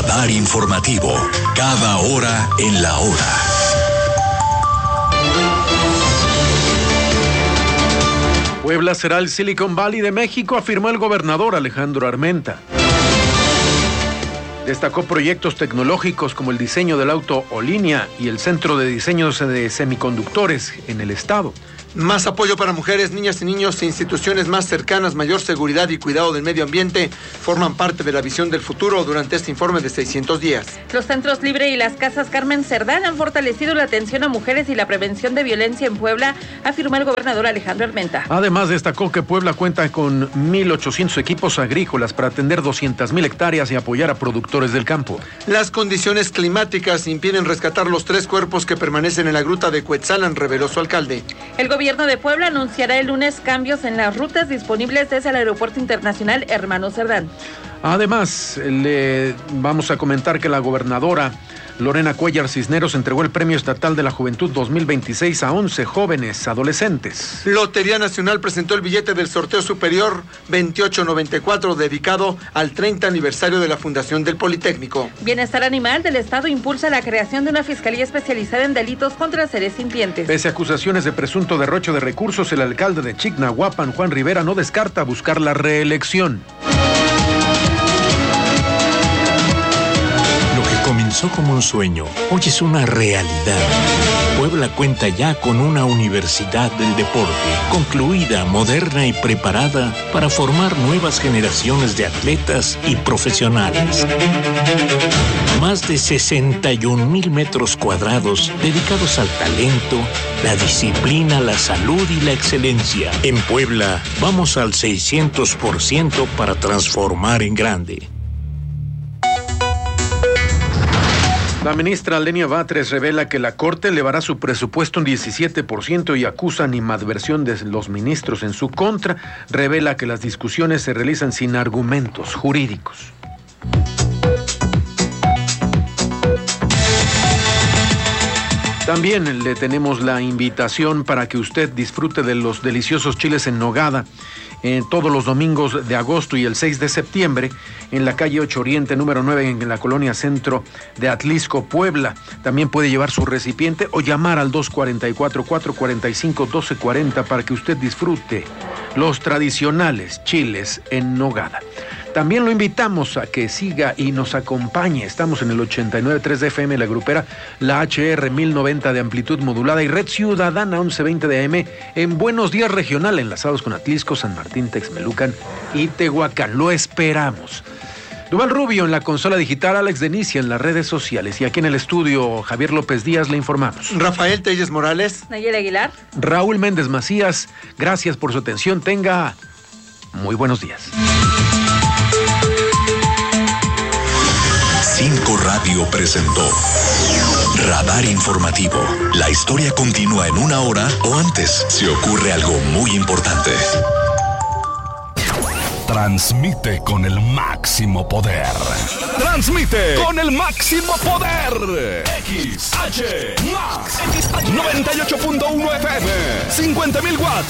Radar informativo. Cada hora en la hora. Puebla será el Silicon Valley de México, afirmó el gobernador Alejandro Armenta. Destacó proyectos tecnológicos como el diseño del auto Olinia y el Centro de Diseños de Semiconductores en el estado. Más apoyo para mujeres, niñas y niños e instituciones más cercanas, mayor seguridad y cuidado del medio ambiente forman parte de la visión del futuro durante este informe de 600 días. Los centros Libre y las casas Carmen Cerdán han fortalecido la atención a mujeres y la prevención de violencia en Puebla, afirmó el gobernador Alejandro Armenta. Además, destacó que Puebla cuenta con 1,800 equipos agrícolas para atender 200,000 hectáreas y apoyar a productores del campo. Las condiciones climáticas impiden rescatar los 3 cuerpos que permanecen en la gruta de Cuetzalan, reveló su alcalde. El gobierno de Puebla anunciará el lunes cambios en las rutas disponibles desde el Aeropuerto Internacional Hermano Cerdán. Además, le vamos a comentar que la gobernadora Lorena Cuellar Cisneros entregó el Premio Estatal de la Juventud 2026 a 11 jóvenes adolescentes. Lotería Nacional presentó el billete del sorteo superior 2894 dedicado al 30 aniversario de la fundación del Politécnico. Bienestar Animal del Estado impulsa la creación de una fiscalía especializada en delitos contra seres sintientes. Pese a acusaciones de presunto derroche de recursos, el alcalde de Chignahuapan, Juan Rivera, no descarta buscar la reelección. Comenzó como un sueño, hoy es una realidad. Puebla cuenta ya con una universidad del deporte, concluida, moderna y preparada para formar nuevas generaciones de atletas y profesionales. Más de 61,000 metros cuadrados dedicados al talento, la disciplina, la salud y la excelencia. En Puebla, vamos al 600% para transformar en grande. La ministra Lenia Batres revela que la Corte elevará su presupuesto un 17% y acusa animadversión de los ministros en su contra. Revela que las discusiones se realizan sin argumentos jurídicos. También le tenemos la invitación para que usted disfrute de los deliciosos chiles en nogada todos los domingos de agosto y el 6 de septiembre en la calle 8 Oriente número 9 en la colonia Centro de Atlisco, Puebla. También puede llevar su recipiente o llamar al 244-445-1240 para que usted disfrute los tradicionales chiles en nogada. También lo invitamos a que siga y nos acompañe. Estamos en el 89.3 de FM, la grupera, la HR 1090 de amplitud modulada y Red Ciudadana 1120 de AM en Buenos Días Regional, enlazados con Atlisco, San Martín, Texmelucan y Tehuacán. Lo esperamos. Duval Rubio en la consola digital, Alex Denicia en las redes sociales y aquí en el estudio Javier López Díaz le informamos. Rafael Telles Morales. Nayeli Aguilar. Raúl Méndez Macías, gracias por su atención. Tenga muy buenos días. 5 Radio presentó Radar Informativo. La historia continúa en 1 hora o antes si ocurre algo muy importante. Transmite con el máximo poder. Transmite con el máximo poder. XH Max 98.1 FM, 50,000 watts.